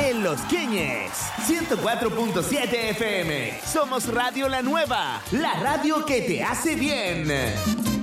en Los Queñes, 104.7 FM. Somos Radio La Nueva, la radio que te hace bien.